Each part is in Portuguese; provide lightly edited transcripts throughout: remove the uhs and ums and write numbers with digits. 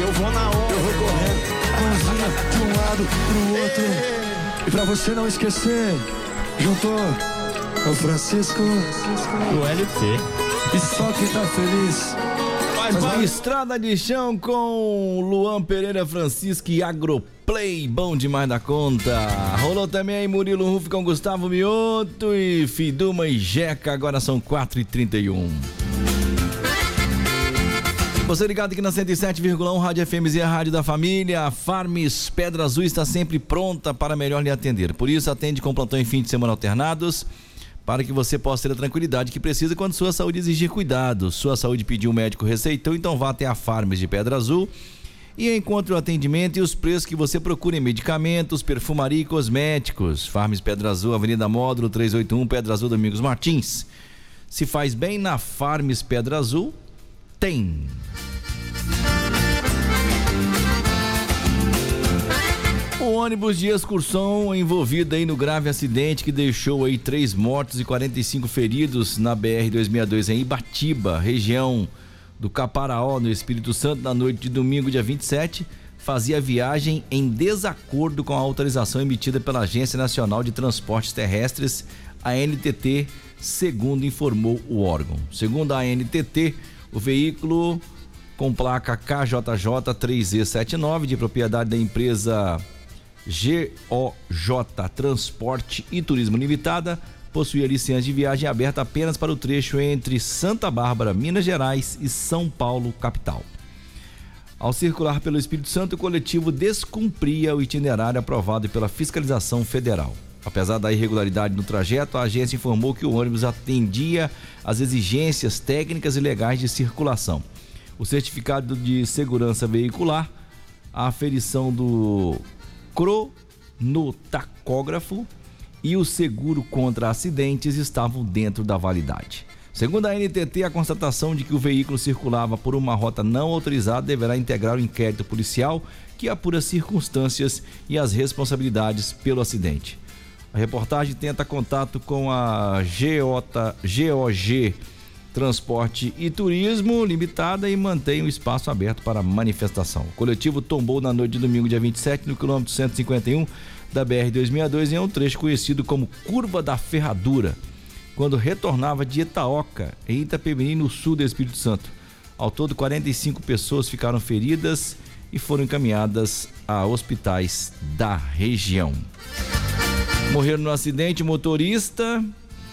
Eu vou na onda. Eu vou correndo, mãozinha de um lado pro outro. E pra você não esquecer, juntou o Francisco, O LP. e só quem tá feliz. Mas vai Estrada de Chão com Luan Pereira, Francisco e Agroplay, bom demais da conta. Rolou também aí Murilo Ruf com Gustavo Mioto e Fiduma e Jeca, agora são 4h31. Você ligado aqui na 107,1 Rádio FMZ, a rádio da família. A Farms Pedra Azul está sempre pronta para melhor lhe atender. Por isso, atende com plantão em fim de semana alternados, para que você possa ter a tranquilidade que precisa quando sua saúde exigir cuidado. Sua saúde pediu, o médico receitou, então vá até a Farms de Pedra Azul e encontre o atendimento e os preços que você procura em medicamentos, perfumaria e cosméticos. Farms Pedra Azul, Avenida Módulo 381, Pedra Azul, Domingos Martins. Se faz bem na Farms Pedra Azul, tem. O ônibus de excursão envolvido aí no grave acidente que deixou aí 3 mortos e 45 feridos na BR-262 em Ibatiba, região do Caparaó, no Espírito Santo, na noite de domingo, dia 27, fazia viagem em desacordo com a autorização emitida pela Agência Nacional de Transportes Terrestres, ANTT, segundo informou o órgão. Segundo a ANTT, o veículo com placa KJJ 3E79, de propriedade da empresa GOJ Transporte e Turismo Limitada, possuía licença de viagem aberta apenas para o trecho entre Santa Bárbara, Minas Gerais e São Paulo, capital. Ao circular pelo Espírito Santo, o coletivo descumpria o itinerário aprovado pela Fiscalização Federal. Apesar da irregularidade no trajeto, a agência informou que o ônibus atendia às exigências técnicas e legais de circulação. O certificado de segurança veicular, a aferição do cronotacógrafo e o seguro contra acidentes estavam dentro da validade. Segundo a ANTT, a constatação de que o veículo circulava por uma rota não autorizada deverá integrar o inquérito policial que apura circunstâncias e as responsabilidades pelo acidente. A reportagem tenta contato com a GOG Transporte e Turismo Limitada e mantém o espaço aberto para manifestação. O coletivo tombou na noite de domingo, dia 27, no quilômetro 151 da BR-262, em um trecho conhecido como Curva da Ferradura, quando retornava de Itaoca, em Itapemirim, no sul do Espírito Santo. Ao todo, 45 pessoas ficaram feridas e foram encaminhadas a hospitais da região. Morreram no acidente o motorista,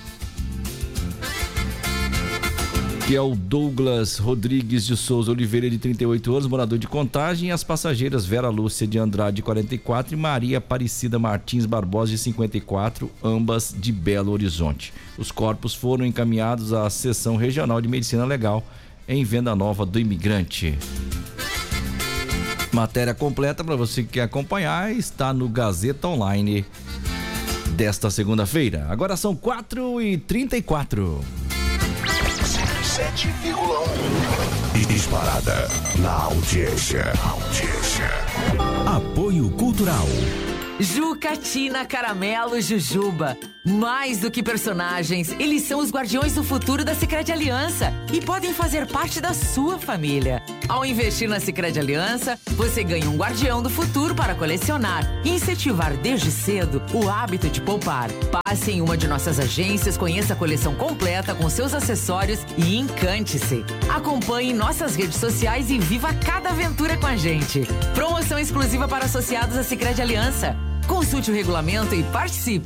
que é o Douglas Rodrigues de Souza Oliveira, de 38 anos, morador de Contagem, e as passageiras Vera Lúcia de Andrade, de 44, e Maria Aparecida Martins Barbosa, de 54, ambas de Belo Horizonte. Os corpos foram encaminhados à Seção Regional de Medicina Legal em Venda Nova do Imigrante. Matéria completa para você que quer acompanhar está no Gazeta Online desta segunda-feira. Agora são 4h34. 7,1. Disparada na audiência. Apoio Cultural. Jucatina, Caramelo, Jujuba. Mais do que personagens, eles são os guardiões do futuro da Sicredi Aliança e podem fazer parte da sua família. Ao investir na Sicredi Aliança, você ganha um guardião do futuro para colecionar e incentivar desde cedo o hábito de poupar. Passe em uma de nossas agências, conheça a coleção completa com seus acessórios e encante-se. Acompanhe nossas redes sociais e viva cada aventura com a gente. Promoção exclusiva para associados à Sicredi Aliança. Consulte o regulamento e participe.